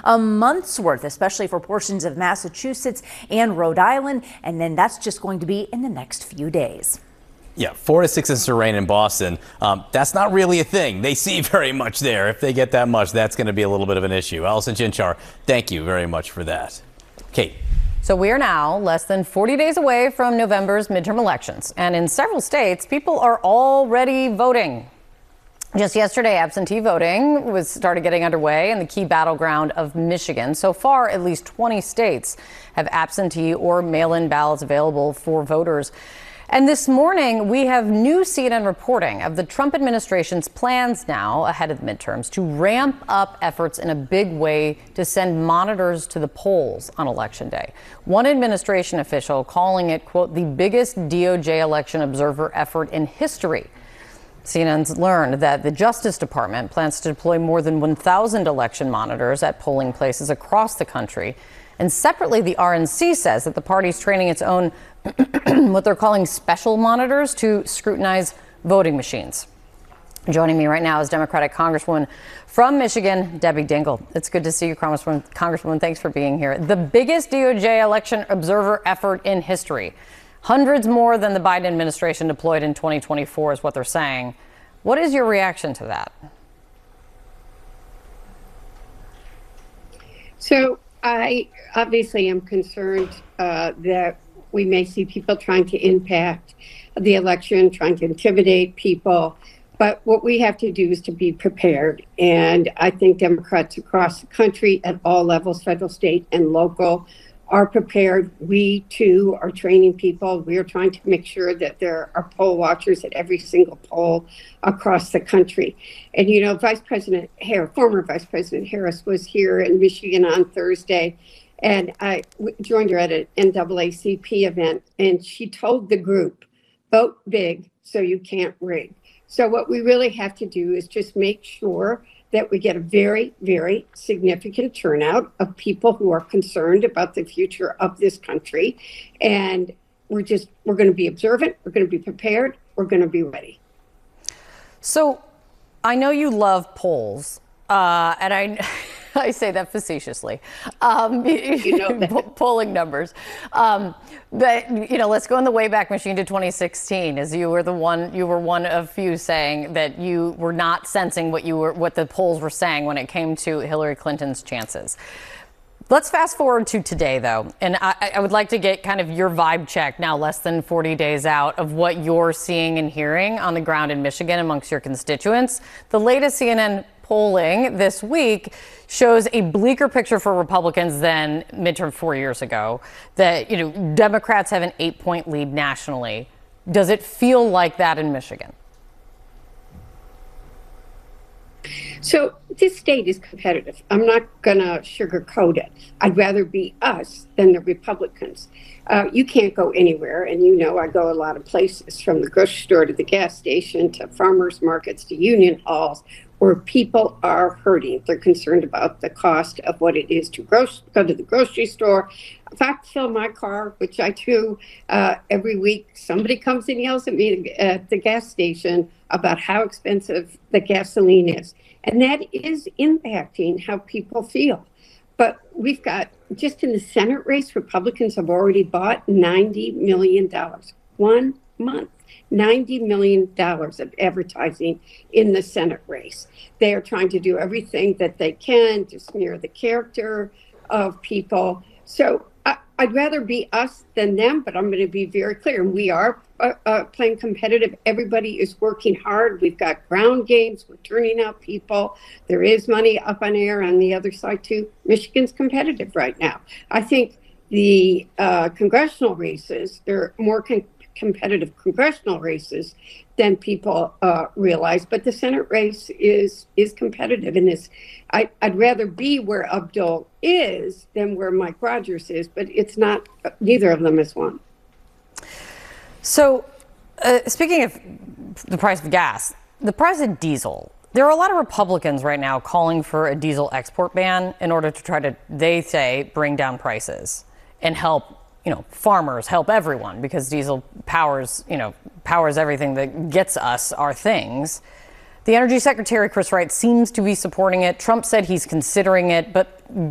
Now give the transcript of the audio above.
a month's worth, especially for portions of Massachusetts and Rhode Island. And then that's just going to be in the next few days. Yeah, 4 to 6 inches of rain in Boston. That's not really a thing. They see very much there. If they get that much, that's going to be a little bit of an issue. Allison Chinchar, thank you very much for that. Kate. So we are now less than 40 days away from November's midterm elections. And in several states, people are already voting. Just yesterday, absentee voting started getting underway in the key battleground of Michigan. So far, at least 20 states have absentee or mail-in ballots available for voters. And this morning, we have new CNN reporting of the Trump administration's plans now ahead of the midterms to ramp up efforts in a big way to send monitors to the polls on Election Day. One administration official calling it, quote, the biggest DOJ election observer effort in history. CNN's learned that the Justice Department plans to deploy more than 1,000 election monitors at polling places across the country. And separately, the RNC says that the party's training its own what they're calling special monitors to scrutinize voting machines. Joining me right now is Democratic Congresswoman from Michigan, Debbie Dingell. It's good to see you, Congresswoman. Thanks for being here. The biggest DOJ election observer effort in history. Hundreds more than the Biden administration deployed in 2024 is what they're saying. What is your reaction to that? So I obviously am concerned that we may see people trying to impact the election, trying to intimidate people. But what we have to do is to be prepared. And I think Democrats across the country at all levels, federal, state, and local, are prepared. We, too, are training people. We are trying to make sure that there are poll watchers at every single poll across the country. And, you know, former Vice President Harris was here in Michigan on Thursday, and I joined her at an NAACP event, and she told the group, vote big so you can't rig. So what we really have to do is just make sure that we get a very, very significant turnout of people who are concerned about the future of this country. And we're going to be observant, we're going to be prepared, we're going to be ready. So I know you love polls, and I say that facetiously. You know polling numbers. But, you know, let's go in the Wayback Machine to 2016, as you were one of few saying that you were not sensing what the polls were saying when it came to Hillary Clinton's chances. Let's fast forward to today, though, and I would like to get kind of your vibe check now, less than 40 days out, of what you're seeing and hearing on the ground in Michigan amongst your constituents. The latest CNN polling this week shows a bleaker picture for Republicans than midterm 4 years ago. That, you know, Democrats have an 8-point lead nationally. Does it feel like that in Michigan? So this state is competitive. I'm not going to sugarcoat it. I'd rather be us than the Republicans. You can't go anywhere. And, you know, I go a lot of places, from the grocery store to the gas station to farmers markets to union halls, where people are hurting. They're concerned about the cost of what it is to go to the grocery store. If I fill my car, which I do every week, somebody comes and yells at me at the gas station about how expensive the gasoline is. And that is impacting how people feel. But we've got, just in the Senate race, Republicans have already bought $90 million. 1 month. $90 million of advertising in the Senate race. They are trying to do everything that they can to smear the character of people. So I'd rather be us than them, but I'm going to be very clear. We are playing competitive. Everybody is working hard. We've got ground games. We're turning out people. There is money up on air on the other side, too. Michigan's competitive right now. I think the congressional races, there are more competitive congressional races than people realize, but the Senate race is competitive, and I'd rather be where Abdul is than where Mike Rogers is, but it's not. Neither of them is one. So, speaking of the price of gas, the price of diesel. There are a lot of Republicans right now calling for a diesel export ban in order to try to, they say, bring down prices and help, farmers, help everyone, because diesel powers everything that gets us our things. The Energy Secretary, Chris Wright, seems to be supporting it. Trump said he's considering it, but